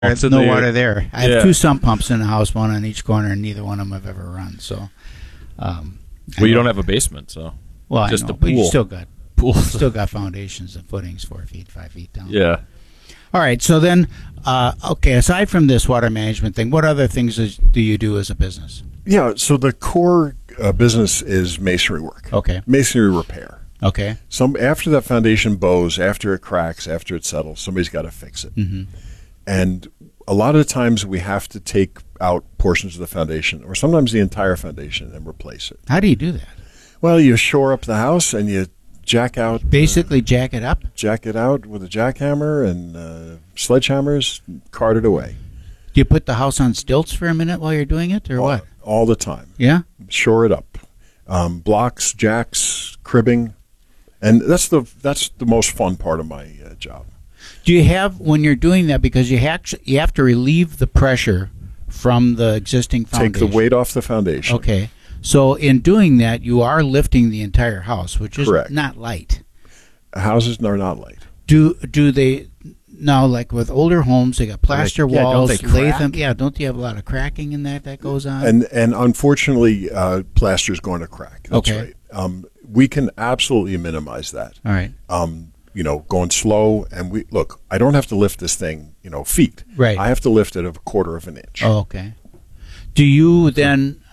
There's no water there. I have two sump pumps in the house, one on each corner, and neither one of them have ever run. So, well, you don't have a basement, so just a pool. But you still got foundations and footings 4 feet, 5 feet down. Yeah. All right. So then, okay. Aside from this water management thing, what other things do you do as a business? Yeah. So the core business is masonry work. Okay. Masonry repair. Okay. After that foundation bows, after it cracks, after it settles, somebody's got to fix it. Mm-hmm. And a lot of the times we have to take out portions of the foundation, or sometimes the entire foundation, and replace it. How do you do that? Well, you shore up the house and you jack out. Basically, jack it up? Jack it out with a jackhammer and sledgehammers, cart it away. Do you put the house on stilts for a minute while you're doing it, or what? All the time. Yeah? Shore it up. Blocks, jacks, cribbing. And that's the most fun part of my job. Do you have, when you're doing that, because you have to relieve the pressure from the existing foundation? Take the weight off the foundation. Okay. So in doing that, you are lifting the entire house, which is not light. Houses are not light. Do they, now like with older homes, they got plaster walls, don't they Latham, don't you have a lot of cracking in that goes on? And unfortunately, plaster's going to crack. That's right. We can absolutely minimize that. All right. Going slow, and I don't have to lift this thing, feet. Right. I have to lift it a quarter of an inch. Oh, okay. Do you then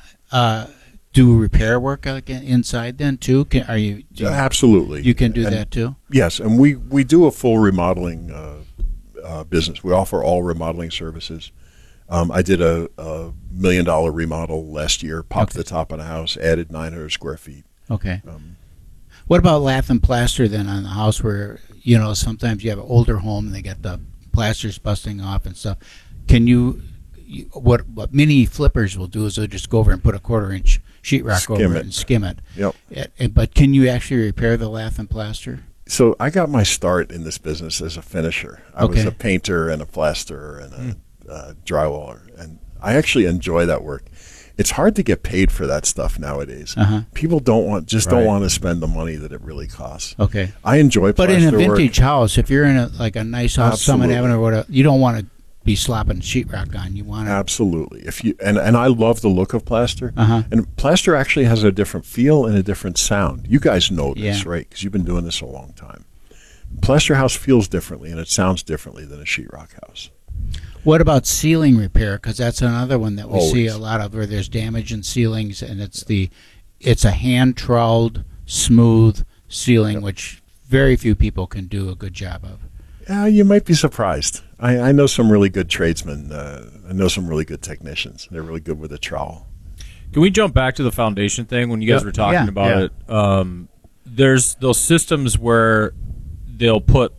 do repair work inside then too? Absolutely. You can do that too? Yes, and we do a full remodeling business. We offer all remodeling services. I did a $1 million remodel last year, popped the top of the house, added 900 square feet. Okay. What about lath and plaster then on the house where, sometimes you have an older home and they got the plasters busting off and stuff. Can you, what many flippers will do is they'll just go over and put a 1/4 inch sheetrock over it and skim it. Yep. But can you actually repair the lath and plaster? So I got my start in this business as a finisher. I was a painter and a plasterer and a drywaller, and I actually enjoy that work. It's hard to get paid for that stuff nowadays. People don't want to spend the money that it really costs. Okay. I enjoy plaster work. But in a vintage house, if you're in a nice house, Summit Avenue or whatever, you don't want to be slopping sheetrock on. You want to absolutely. And I love the look of plaster. And plaster actually has a different feel and a different sound. You guys know this, right? Because you've been doing this a long time. Plaster house feels differently and it sounds differently than a sheetrock house. What about ceiling repair? Because that's another one that we see a lot of, where there's damage in ceilings, and it's a hand troweled, smooth ceiling, which very few people can do a good job of. You might be surprised. I know some really good tradesmen. I know some really good technicians. They're really good with a trowel. Can we jump back to the foundation thing when you guys were talking about it? There's those systems where they'll put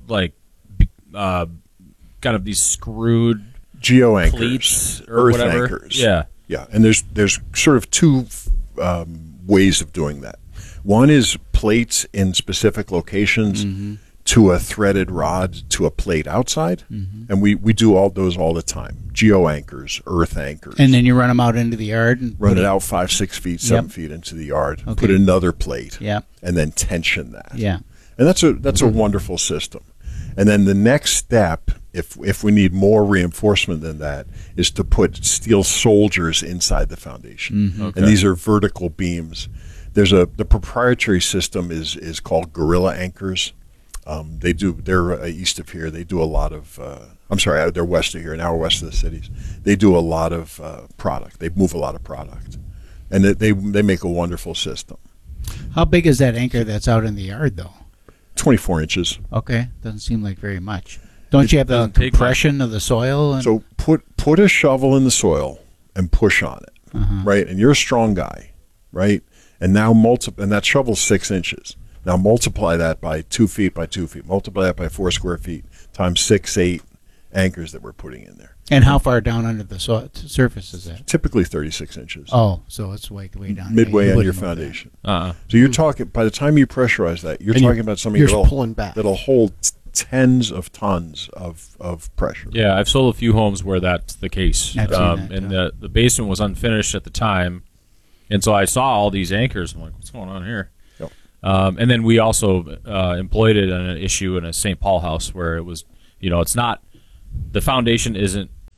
kind of these screwed geo anchors, cleats or earth whatever. Anchors. Yeah. And there's sort of two ways of doing that. One is plates in specific locations to a threaded rod to a plate outside, and we do all those all the time. Geo anchors, earth anchors, and then you run them out into the yard and run it out 5, 6 feet, 7 feet into the yard. Put another plate, and then tension that. And that's a wonderful system. And then the next step, if we need more reinforcement than that, is to put steel soldiers inside the foundation. And these are vertical beams. The proprietary system is called Gorilla Anchors. They're east of here. They do a lot of, they're west of here, an hour west of the cities. They do a lot of product. They move a lot of product. And they make a wonderful system. How big is that anchor that's out in the yard, though? 24 inches. Okay, doesn't seem like very much. Don't you have the compression of the soil? So put a shovel in the soil and push on it, right? And you're a strong guy, right? And now and that shovel's 6 inches. Now multiply that by 2 feet by 2 feet. Multiply that by 4 square feet times 6, 8 anchors that we're putting in there. And how far down under the surface is that? Typically 36 inches. Oh, so it's way down. Midway on your foundation. So you're talking, by the time you pressurize that, you're talking about something that'll hold tens of tons of pressure. Yeah, I've sold a few homes where that's the case. And the basement was unfinished at the time, and so I saw all these anchors. I'm like, what's going on here? Yep. And then we also employed it on an issue in a St. Paul house where it was, it's not, the foundation isn't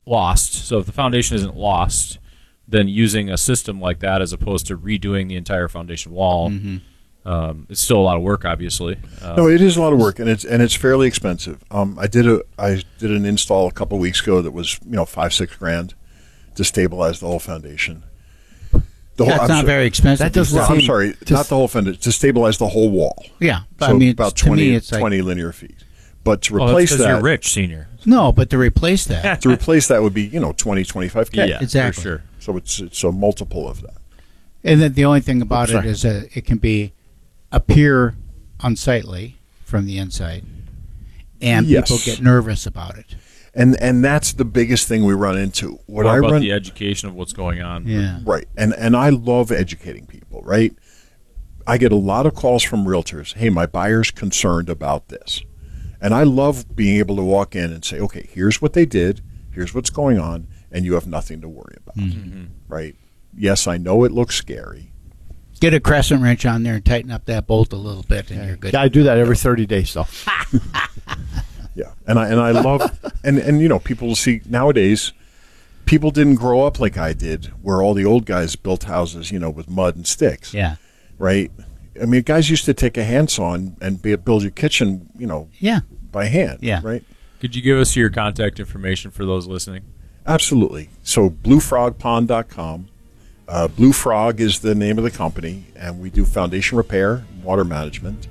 lost. So if the foundation isn't lost, then using a system like that as opposed to redoing the entire foundation wall, it's still a lot of work, obviously. No, it is a lot of work, and it's fairly expensive. I did an install a couple of weeks ago that was $5-6 grand to stabilize the whole foundation. That's not very expensive. Not the whole foundation, to stabilize the whole wall. Yeah, but so about 20 linear feet. But to replace that, you're rich, senior. No, but to replace that, would be $20-25K. Yeah, exactly. For sure. So it's a multiple of that. And then the only thing about it is that it can appear unsightly from the inside, and people get nervous about it. And that's the biggest thing we run into. The education of what's going on. Yeah. Right. And I love educating people, right? I get a lot of calls from realtors. Hey, my buyer's concerned about this. And I love being able to walk in and say, okay, here's what they did. Here's what's going on. And you have nothing to worry about. Right? Yes, I know it looks scary. Get a crescent wrench on there and tighten up that bolt a little bit, and you're good. Yeah, I do that every 30 days, though. Yeah, and I love and people will see nowadays. People didn't grow up like I did, where all the old guys built houses, with mud and sticks. Yeah, right. I mean, guys used to take a handsaw and build your kitchen, by hand. Yeah, right. Could you give us your contact information for those listening? Absolutely. So bluefrogpond.com. Blue Frog is the name of the company, and we do foundation repair, water management.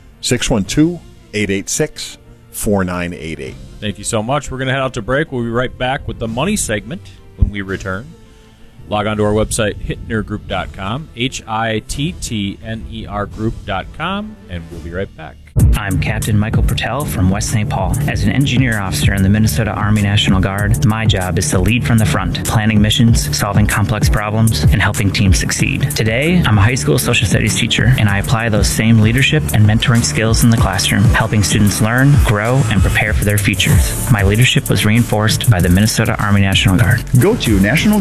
612-886-4988. Thank you so much. We're going to head out to break. We'll be right back with the money segment when we return. Log on to our website, hittnergroup.com, HITTNER group.com, and we'll be right back. I'm Captain Michael Pertell from West St. Paul. As an engineer officer in the Minnesota Army National Guard, my job is to lead from the front, planning missions, solving complex problems, and helping teams succeed. Today, I'm a high school social studies teacher, and I apply those same leadership and mentoring skills in the classroom, helping students learn, grow, and prepare for their futures. My leadership was reinforced by the Minnesota Army National Guard. Go to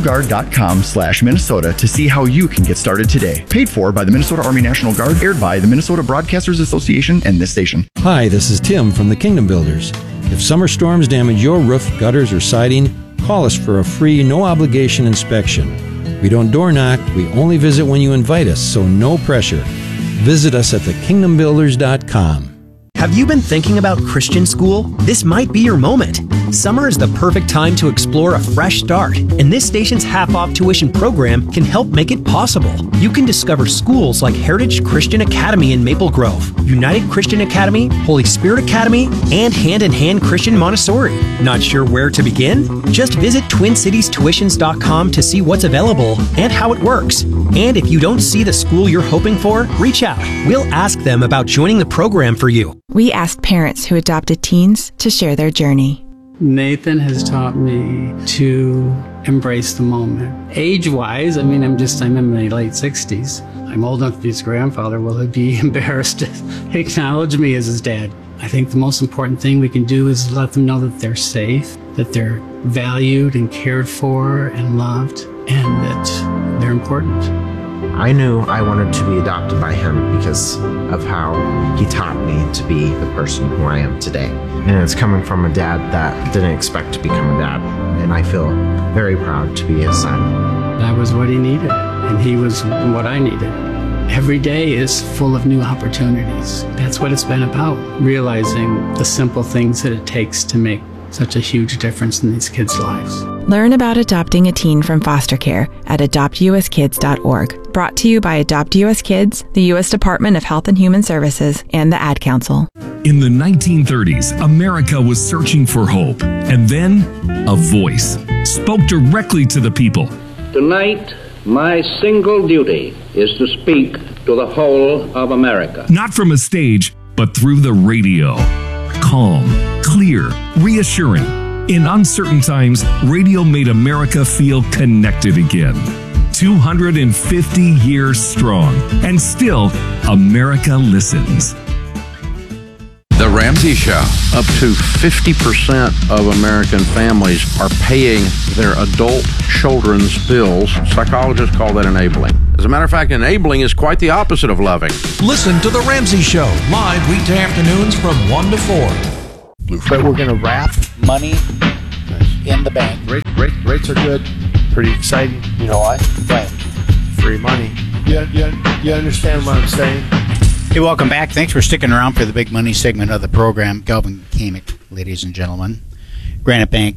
nationalguard.com/Minnesota to see how you can get started today. Paid for by the Minnesota Army National Guard, aired by the Minnesota Broadcasters Association and this station. Hi, this is Tim from the Kingdom Builders. If summer storms damage your roof, gutters, or siding, call us for a free, no-obligation inspection. We don't door knock, we only visit when you invite us, so no pressure. Visit us at thekingdombuilders.com. Have you been thinking about Christian school? This might be your moment. Summer is the perfect time to explore a fresh start, and this station's half-off tuition program can help make it possible. You can discover schools like Heritage Christian Academy in Maple Grove, United Christian Academy, Holy Spirit Academy, and Hand in Hand Christian Montessori. Not sure where to begin? Just visit TwinCitiesTuitions.com to see what's available and how it works. And if you don't see the school you're hoping for, reach out. We'll ask them about joining the program for you. We asked parents who adopted teens to share their journey. Nathan has taught me to embrace the moment. Age-wise, I'm in my late 60s. I'm old enough to be his grandfather. Will he be embarrassed to acknowledge me as his dad? I think the most important thing we can do is let them know that they're safe, that they're valued and cared for and loved, and that they're important. I knew I wanted to be adopted by him because of how he taught me to be the person who I am today. And it's coming from a dad that didn't expect to become a dad. And I feel very proud to be his son. That was what he needed, and he was what I needed. Every day is full of new opportunities. That's what it's been about, realizing the simple things that it takes to make such a huge difference in these kids' lives. Learn about adopting a teen from foster care at adoptuskids.org. Brought to you by Adopt US Kids, the U.S. Department of Health and Human Services, and the Ad Council. In the 1930s, America was searching for hope. And then, a voice spoke directly to the people. Tonight, my single duty is to speak to the whole of America. Not from a stage, but through the radio. Calm, clear, reassuring. In uncertain times, radio made America feel connected again. 250 years strong, and still, America listens. The Ramsey Show. Up to 50% of American families are paying their adult children's bills. Psychologists call that enabling. As a matter of fact, enabling is quite the opposite of loving. Listen to The Ramsey Show, live weekday afternoons from 1 to 4. But we're going to wrap money in the bank. rates are good. Pretty exciting. You know why? Right. Free money. You understand what I'm saying? Hey, welcome back. Thanks for sticking around for the big money segment of the program. Calvin Kamick, ladies and gentlemen. Granite Bank,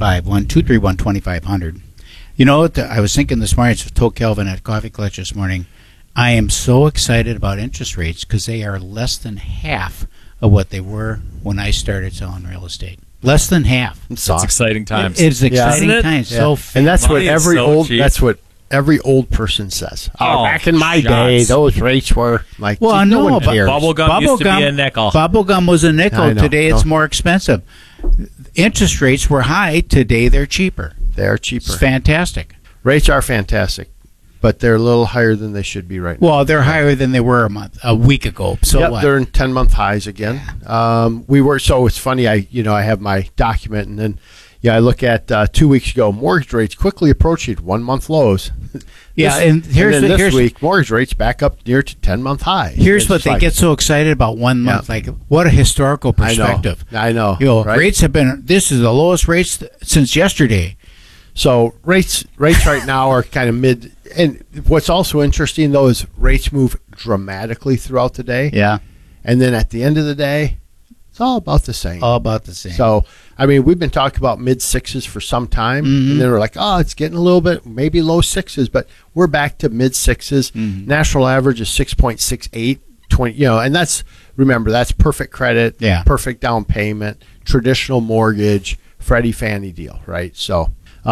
651-231-2500. You know what? I was thinking this morning, I told Calvin at Coffee Clutch this morning, I am so excited about interest rates because they are less than half of what they were when I started selling real estate. Less than half. It's exciting times. It's exciting times. Yeah. So and that's what every so every old person says. Oh, back in my day, those rates were like, well, no one but cares. Bubblegum used to be a nickel. Bubblegum was a nickel. Today it's more expensive. Interest rates were high. Today they're cheaper. They're cheaper. It's fantastic. Rates are fantastic, but they're a little higher than they should be right now. Well, they're higher than they were a week ago. So yep, what? They're in 10-month highs again. We were, so it's funny. I have my document, and then I look at 2 weeks ago, mortgage rates quickly approaching 1 month lows. Yeah, this week, mortgage rates back up near to 10-month highs. Here's what they get so excited about 1 month. Like, what a historical perspective. I know. Right? Rates have been. This is the lowest rates since yesterday. So rates right now are kind of mid. And what's also interesting though is rates move dramatically throughout the day. Yeah, and then at the end of the day, it's all about the same. All about the same. So, I mean, we've been talking about mid-6s for some time, and then we're like, oh, it's getting a little bit, maybe low 6s, but we're back to mid-6s. National average is 6.68, 20, and that's, remember, that's perfect credit, perfect down payment, traditional mortgage, Freddie Fannie deal, right? So,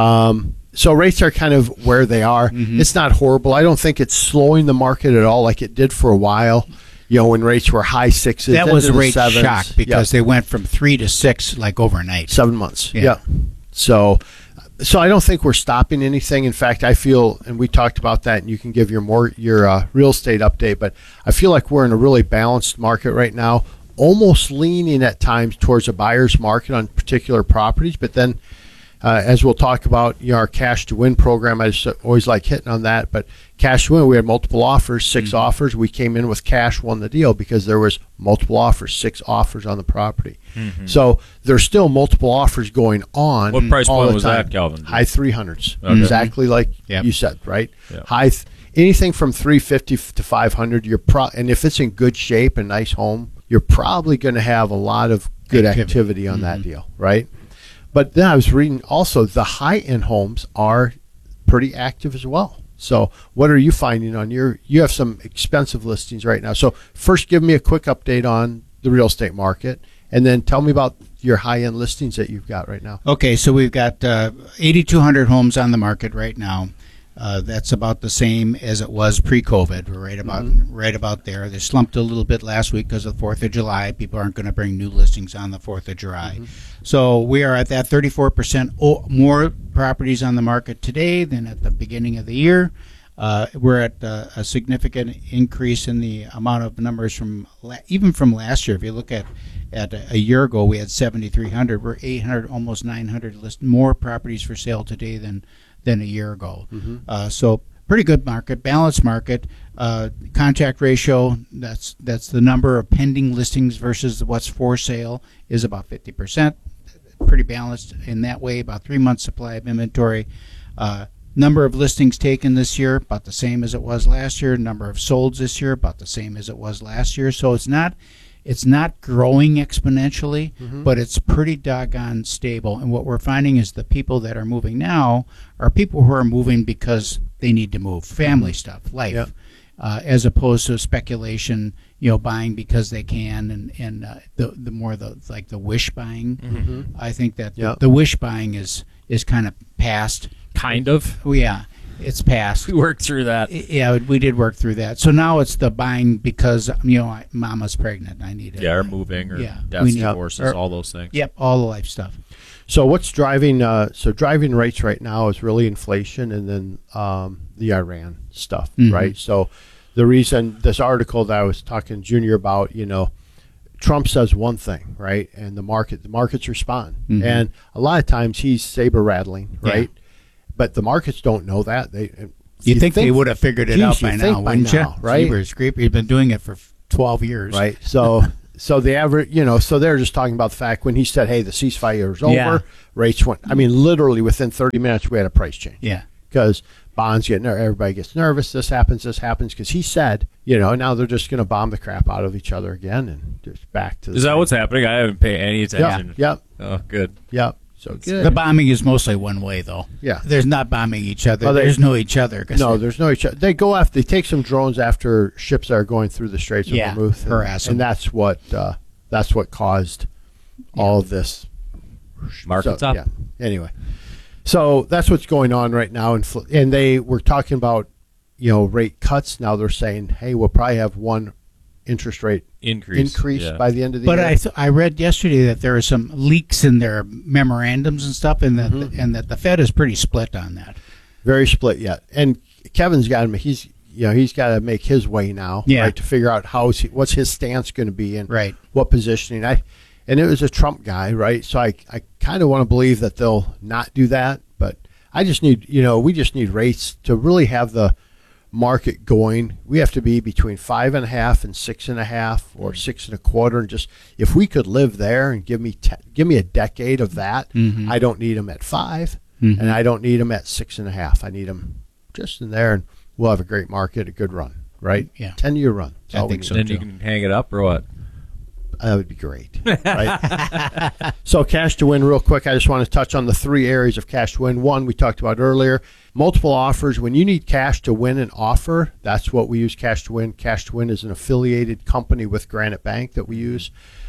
so rates are kind of where they are. It's not horrible. I don't think it's slowing the market at all like it did for a while. When rates were high 6s. That was a rate shock because they went from 3 to 6 like overnight. 7 months. Yeah. So I don't think we're stopping anything. In fact, I feel, and we talked about that, and you can give your real estate update, but I feel like we're in a really balanced market right now, almost leaning at times towards a buyer's market on particular properties, but then as we'll talk about, our cash to win program, I just always like hitting on that. But cash to win, we had multiple offers, 6 offers. We came in with cash, won the deal because there was multiple offers, 6 offers on the property. So there's still multiple offers going on. What price point was time. that, Calvin? High 300s, exactly like you said, right? Yep. Anything from 350 to 500. And if it's in good shape, a nice home, you're probably going to have a lot of good activity on that deal, right? But then I was reading also the high-end homes are pretty active as well. So what are you finding on you have some expensive listings right now. So first give me a quick update on the real estate market, and then tell me about your high-end listings that you've got right now. Okay, so we've got 8,200 homes on the market right now. That's about the same as it was pre-COVID. We're right about there. They slumped a little bit last week because of the 4th of July. People aren't going to bring new listings on the 4th of July. So we are at that 34% more properties on the market today than at the beginning of the year. We're at a significant increase in the amount of numbers even from last year. If you look at a year ago, we had 7,300. We're 800, almost 900 more properties for sale today than a year ago. So pretty good market, balanced market. Contract ratio, that's the number of pending listings versus what's for sale, is about 50%. Pretty balanced in that way, about 3 months supply of inventory. Number of listings taken this year, about the same as it was last year. Number of solds this year, about the same as it was last year. So it's not growing exponentially, but it's pretty doggone stable. And what we're finding is the people that are moving now are people who are moving because they need to move, family stuff, life, as opposed to speculation, buying because they can, and the more like the wish buying. I think that the wish buying is kind of past. Kind of? Oh, yeah. It's past. We worked through that. Yeah, we did work through that. So now it's the buying because mama's pregnant. I need it. Yeah, or moving, or deaths, divorces, all those things. Yep, all the life stuff. So what's driving? Driving rates right now is really inflation, and then the Iran stuff, right? So the reason this article that I was talking to Junior about, Trump says one thing, right, and the markets respond, and a lot of times he's saber rattling, right. Yeah. But the markets don't know that. You think they would have figured it out by now, wouldn't you? Right? Jeepers creepers. He's been doing it for 12 years. Right. So So the average, so they're just talking about the fact when he said, "Hey, the ceasefire is over," rates went. I mean, literally within 30 minutes, we had a price change. Yeah, because bonds everybody gets nervous. This happens, because he said, now they're just going to bomb the crap out of each other again and just back to. Is that what's happening? I haven't paid any attention. Yep. Oh, good. Yep. So good. The bombing is mostly one way, though. Yeah. There's not bombing each other. Well, there's no each other. No, there's no each other. They go after. They take some drones after ships that are going through the Straits of Hormuz. Harass them. And that's what caused all of this. Market's up. Yeah. Anyway, so that's what's going on right now, and they were talking about rate cuts. Now they're saying, hey, we'll probably have one interest rate increase by the end of the year. But I read yesterday that there are some leaks in their memorandums and stuff, and that the Fed is pretty split on that. Very split yet. And Kevin's got to he's got to make his way now, right, to figure out what's his stance going to be and what positioning. And it was a Trump guy, right? So I kind of want to believe that they'll not do that, but I just need we just need rates to really have the market going. We have to be between 5.5 and 6.5 or 6.25, and just if we could live there and give me a decade of that, I don't need them at 5, and I don't need them at 6.5. I need them just in there, and we'll have a great market, a good run, right? Yeah, 10-year run. I think so. Then you can hang it up or what? That would be great, right? So cash to win real quick. I just want to touch on the 3 areas of cash to win. One, we talked about earlier, multiple offers. When you need cash to win an offer, that's what we use Cash to Win. Cash to Win is an affiliated company with Granite Bank that we use.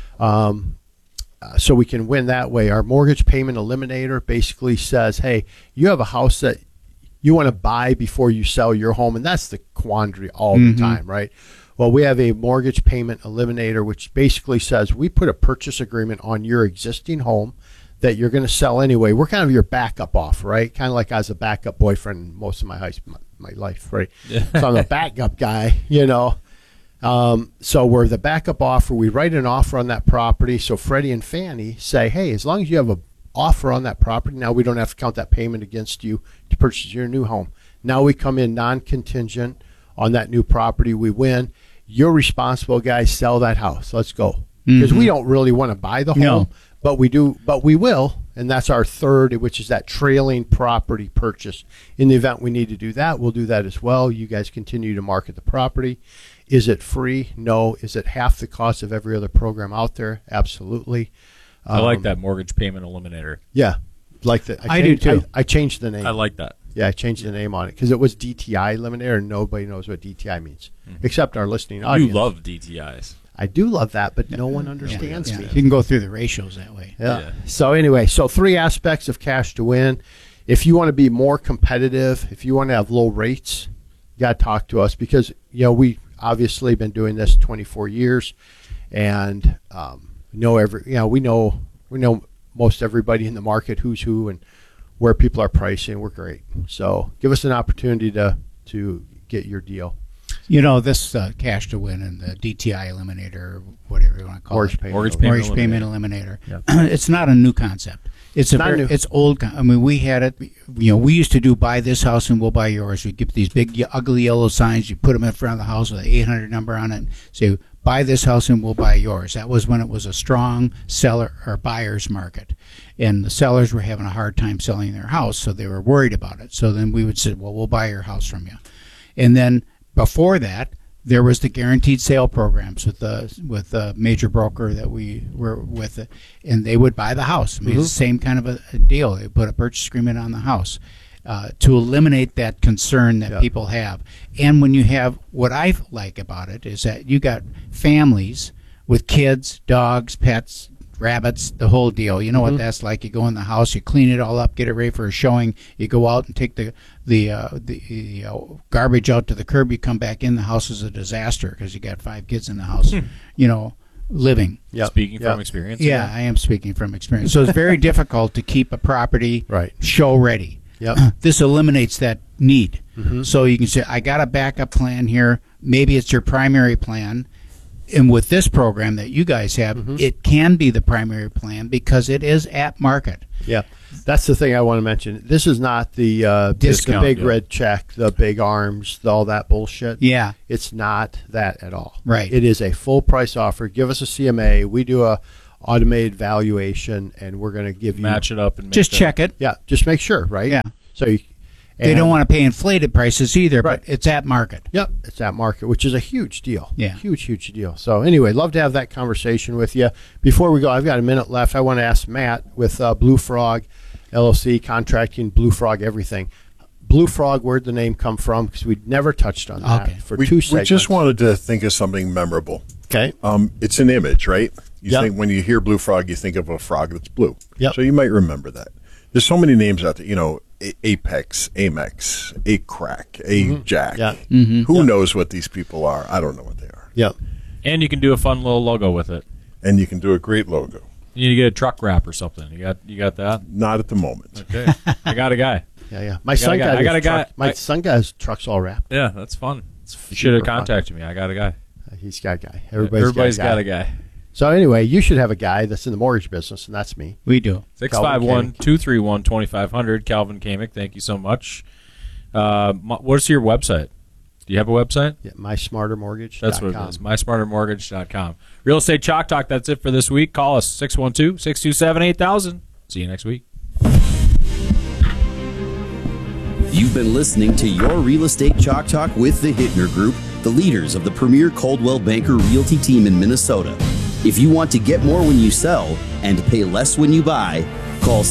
So we can win that way. Our mortgage payment eliminator basically says, hey, you have a house that you want to buy before you sell your home, and that's the quandary all the time, right? Well, we have a mortgage payment eliminator, which basically says we put a purchase agreement on your existing home that you're going to sell anyway. We're kind of your backup offer, right? Kind of like I was a backup boyfriend most of my life, right? Yeah. So I'm a backup guy, So we're the backup offer. We write an offer on that property. So Freddie and Fannie say, hey, as long as you have an offer on that property, now we don't have to count that payment against you to purchase your new home. Now we come in non-contingent on that new property. We win. You're responsible, guys. Sell that house. Let's go. Because we don't really want to buy the home, but we do. But we will, and that's our third, which is that trailing property purchase. In the event we need to do that, we'll do that as well. You guys continue to market the property. Is it free? No. Is it half the cost of every other program out there? Absolutely. I like that mortgage payment eliminator. Yeah, like that. I do too. I changed the name. I like that. Yeah, I changed the name on it because it was DTI eliminator, and nobody knows what DTI means except our listening audience. You love DTIs. I do love that, but no one understands me. You can go through the ratios that way. Yeah. So anyway, 3 aspects of cash to win. If you want to be more competitive, if you want to have low rates, you got to talk to us because we obviously been doing this 24 years, and we know most everybody in the market, who's who, and where people are pricing. We're great. So give us an opportunity to get your deal. This cash to win and the DTI eliminator, or whatever you want to call it. Mortgage payment eliminator. Yep. It's not a new concept. It's new. It's old. I mean, we had it. We used to do buy this house and we'll buy yours. We get these big, ugly yellow signs. You put them in front of the house with an 800 number on it. And say, buy this house and we'll buy yours. That was when it was a strong seller or buyer's market, and the sellers were having a hard time selling their house, so they were worried about it. So then we would say, well, we'll buy your house from you, and then before that, there was the guaranteed sale programs with the major broker that we were with, and they would buy the house. I mean, it's the same kind of a deal. They put a purchase agreement on the house to eliminate that concern that people have. And when you have, what I like about it is that you got families with kids, dogs, pets, rabbits, the whole deal. You know what that's like. You go in the house, you clean it all up, get it ready for a showing. You go out and take the garbage out to the curb. You come back in, the house is a disaster because you got 5 kids in the house. Living. Speaking from experience. Yeah, I am speaking from experience. So it's very difficult to keep a property show ready. This eliminates that need. So you can say, I got a backup plan here. Maybe it's your primary plan. And with this program that you guys have, it can be the primary plan because it is at market. Yeah, that's the thing I want to mention. This is not the Discount, big red check, the big arms, all that bullshit. Yeah. It's not that at all. Right. It is a full price offer. Give us a CMA. We do a automated valuation, and we're going to give you match it up and just check it. Yeah, just make sure, right? Yeah. So they don't want to pay inflated prices either, Right. but it's at market. Yep, it's at market, which is a huge deal. Yeah. Huge deal. So anyway, love to have that conversation with you. Before we go, I've got a minute left. I want to ask Matt with Blue Frog LLC, contracting, Blue Frog, everything. Blue Frog, where'd the name come from? Because we never touched on that for we, 2 We segments. just wanted to think of something memorable. Okay. It's an image, right? You Yep. think when you hear Blue Frog, you think of a frog that's blue. Yep. So you might remember that. There's so many names out there, Apex, Amex, A-Crack, A-Jack. Yeah. Who knows what these people are? I don't know what they are. Yep. And you can do a fun little logo with it. And you can do a great logo. You need to get a truck wrap or something. You got that? Not at the moment. Okay. I got a guy. Yeah. My son got his trucks all wrapped. Yeah, that's fun. You should have super fun. contacted me. I got a guy. He's got a guy. Everybody's got a guy. So anyway, you should have a guy that's in the mortgage business, and that's me. We do. 651-231-2500. Calvin Kamick, thank you so much. What's your website? Do you have a website? Yeah, MySmarterMortgage.com. That's what it is, MySmarterMortgage.com. Real Estate Chalk Talk, that's it for this week. Call us, 612-627-8000. See you next week. You've been listening to Your Real Estate Chalk Talk with the Hittner Group, the leaders of the premier Coldwell Banker Realty team in Minnesota. If you want to get more when you sell and pay less when you buy, call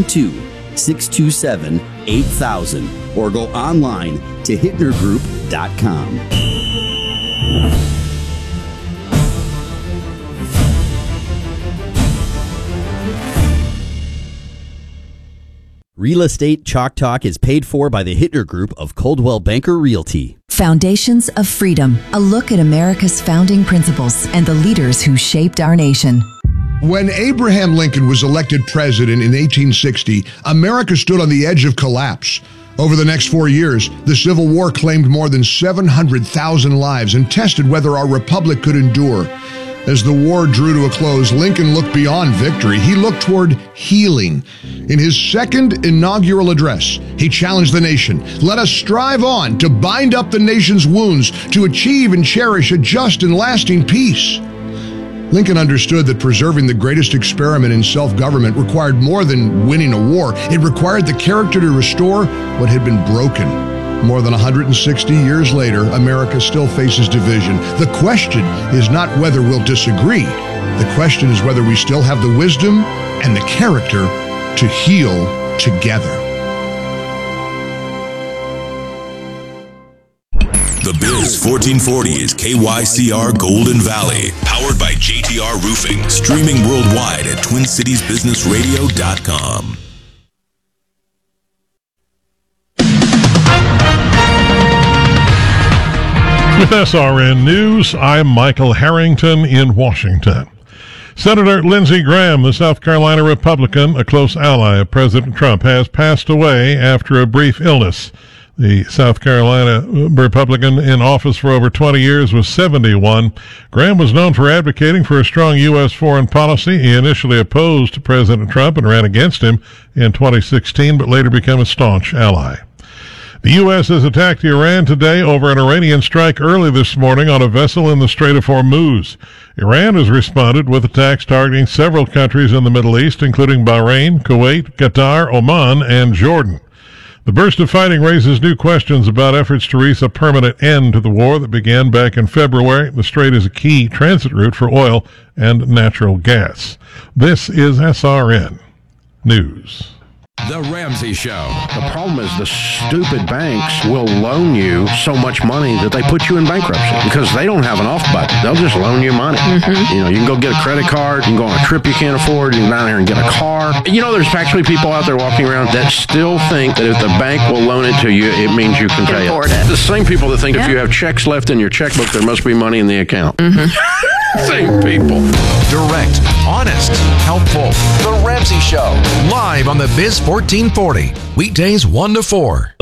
612-627-8000 or go online to hittnergroup.com. Real Estate Chalk Talk is paid for by the Hittner Group of Coldwell Banker Realty. Foundations of Freedom, a look at America's founding principles and the leaders who shaped our nation. When Abraham Lincoln was elected president in 1860, America stood on the edge of collapse. Over the next 4 years, the Civil War claimed more than 700,000 lives and tested whether our republic could endure. As the war drew to a close, Lincoln looked beyond victory. He looked toward healing. In his second inaugural address, he challenged the nation, "Let us strive on to bind up the nation's wounds, to achieve and cherish a just and lasting peace." Lincoln understood that preserving the greatest experiment in self-government required more than winning a war. It required the character to restore what had been broken. More than 160 years later, America still faces division. The question is not whether we'll disagree. The question is whether we still have the wisdom and the character to heal together. The Biz 1440 is KYCR Golden Valley, powered by JTR Roofing, streaming worldwide at TwinCitiesBusinessRadio.com. With SRN News, I'm Michael Harrington in Washington. Senator Lindsey Graham, the South Carolina Republican, a close ally of President Trump, has passed away after a brief illness. The South Carolina Republican in office for over 20 years was 71. Graham was known for advocating for a strong U.S. foreign policy. He initially opposed President Trump and ran against him in 2016, but later became a staunch ally. The U.S. has attacked Iran today over an Iranian strike early this morning on a vessel in the Strait of Hormuz. Iran has responded with attacks targeting several countries in the Middle East, including Bahrain, Kuwait, Qatar, Oman, and Jordan. The burst of fighting raises new questions about efforts to reach a permanent end to the war that began back in February. The strait is a key transit route for oil and natural gas. This is SRN News. The Ramsey Show. The problem is the stupid banks will loan you so much money that they put you in bankruptcy because they don't have an off button. They'll just loan you money. You know, you can go get a credit card, you can go on a trip you can't afford, you can go down there and get a car. You know, there's actually people out there walking around that still think that if the bank will loan it to you, it means you can pay it. The same people that think if you have checks left in your checkbook, there must be money in the account. Same people. Direct, honest, helpful. The Ramsey Show. Live on the Biz 1440. Weekdays 1 to 4.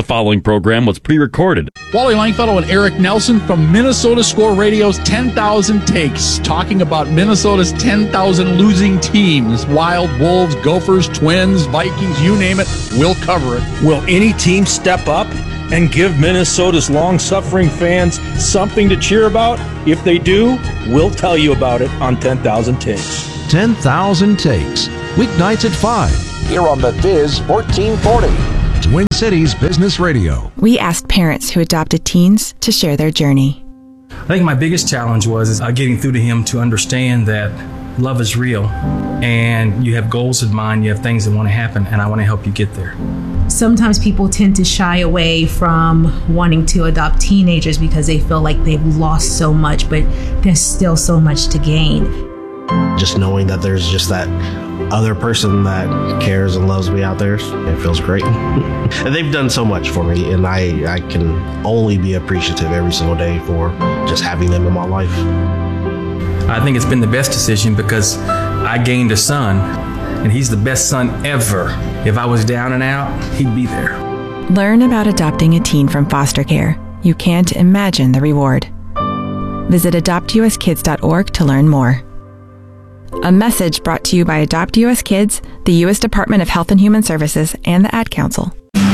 following program was pre-recorded. Wally Langfellow and Eric Nelson from Minnesota Score Radio's 10,000 Takes, talking about Minnesota's 10,000 losing teams. Wild, Wolves, Gophers, Twins, Vikings, you name it, we'll cover it. Will any team step up and give Minnesota's long-suffering fans something to cheer about? If they do, we'll tell you about it on 10,000 Takes. 10,000 Takes, weeknights at 5. Here on the Viz 1440. Twin Cities Business Radio. We asked parents who adopted teens to share their journey. I think my biggest challenge was getting through to him to understand that love is real and you have goals in mind, you have things that want to happen, and I want to help you get there. Sometimes people tend to shy away from wanting to adopt teenagers because they feel like they've lost so much, but there's still so much to gain. Just knowing that there's just that other person that cares and loves me out there, it feels great. And they've done so much for me, and I can only be appreciative every single day for just having them in my life. I think it's been the best decision because I gained a son, and he's the best son ever. If I was down and out, he'd be there. Learn about adopting a teen from foster care. You can't imagine the reward. Visit adoptuskids.org to learn more. A message brought to you by Adopt US Kids, the U.S. Department of Health and Human Services, and the Ad Council.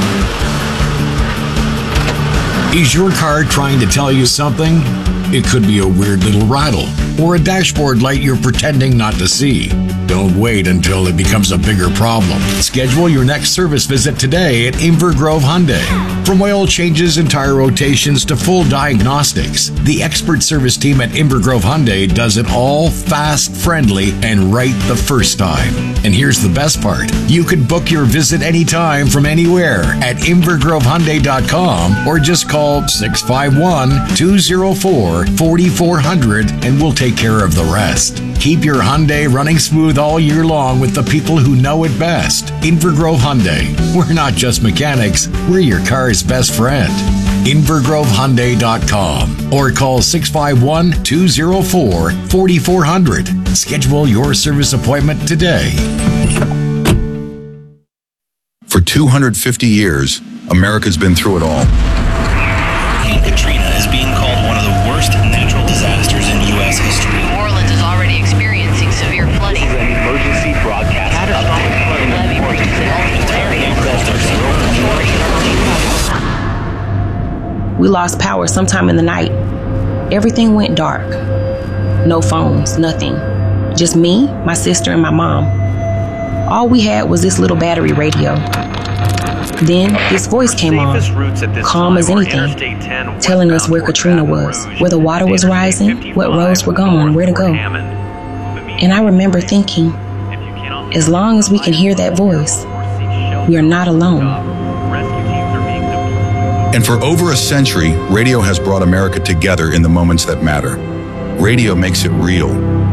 Is your car trying to tell you something? It could be a weird little rattle or a dashboard light you're pretending not to see. Don't wait until it becomes a bigger problem. Schedule your next service visit today at Inver Grove Hyundai. From oil changes and tire rotations to full diagnostics, the expert service team at Inver Grove Hyundai does it all fast, friendly, and right the first time. And here's the best part. You could book your visit anytime from anywhere at InvergroveHyundai.com or just call 651-204-4400 and we'll take care of the rest. Keep your Hyundai running smooth all year long with the people who know it best. Inver Grove Hyundai. We're not just mechanics, we're your car's best friend. InvergroveHyundai.com or call 651-204-4400. Schedule your service appointment today. For 250 years, America's been through it all. Hurricane Katrina is being called one of the worst natural disasters in U.S. history. New Orleans is already experiencing severe flooding. This is an emergency broadcast. We lost power sometime in the night. Everything went dark. No phones, nothing. Just me, my sister, and my mom. All we had was this little battery radio. Then this voice came on, calm as anything, telling us where Katrina was, where the water was rising, what roads were gone, where to go. And I remember thinking, as long as we can hear that voice, we are not alone. And for over a century, radio has brought America together in the moments that matter. Radio makes it real.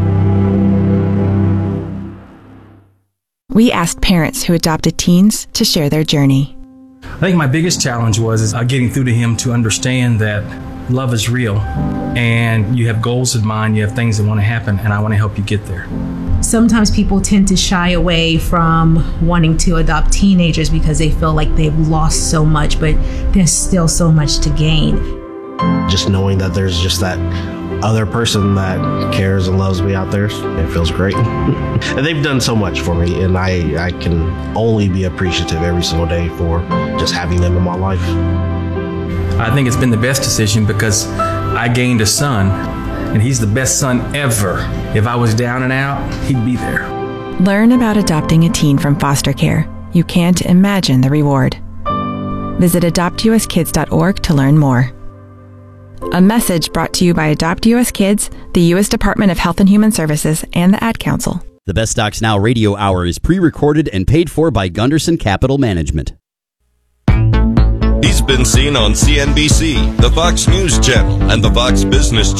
We asked parents who adopted teens to share their journey. I think my biggest challenge was getting through to him to understand that love is real and you have goals in mind, you have things that want to happen, and I want to help you get there. Sometimes people tend to shy away from wanting to adopt teenagers because they feel like they've lost so much, but there's still so much to gain. Just knowing that there's just that other person that cares and loves me out there, it feels great. And they've done so much for me, and I can only be appreciative every single day for just having them in my life. I think it's been the best decision because I gained a son, and he's the best son ever. If I was down and out, he'd be there. Learn about adopting a teen from foster care. You can't imagine the reward. Visit adoptuskids.org to learn more. A message brought to you by Adopt US Kids, the U.S. Department of Health and Human Services, and the Ad Council. The Best Stocks Now radio hour is pre-recorded and paid for by Gunderson Capital Management. He's been seen on CNBC, the Fox News Channel, and the Fox Business Channel.